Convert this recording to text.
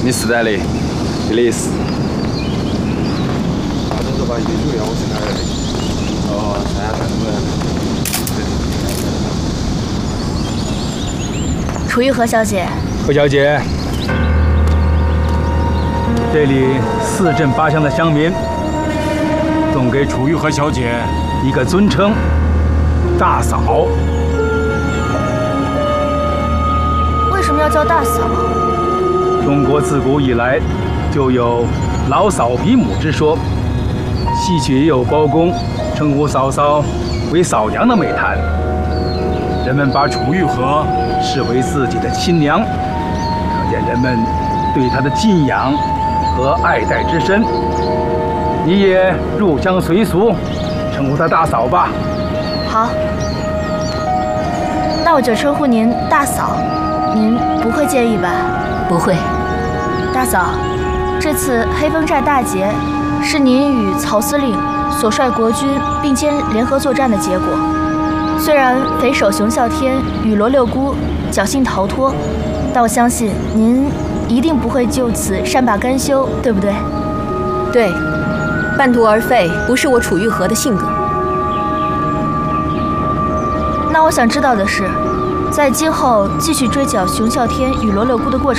你是在的，你的意思？ 那就是把遗嘱让我去哪儿的？哦，3、4、5。 楚玉和小姐， 何小姐，这里4镇8乡的乡民送给楚玉和小姐一个尊称——大嫂。 为什么要叫大嫂？ 中国自古以来就有老嫂比母之说，戏曲也有包公称呼嫂嫂为嫂娘的美谈。人们把楚玉和视为自己的亲娘，可见人们对她的敬仰和爱戴之深。你也入乡随俗，称呼她大嫂吧。 好，那我就称呼您大嫂，您不会介意吧？ 不会。 大嫂，这次黑风寨大捷是您与曹司令所率国军并肩联合作战的结果。虽然匪首熊啸天与罗六姑侥幸逃脱，但我相信您一定不会就此善罢甘休，对不对？ 对，半途而废不是我楚玉和的性格。 那我想知道的是，在今后继续追剿熊啸天与罗六姑的过程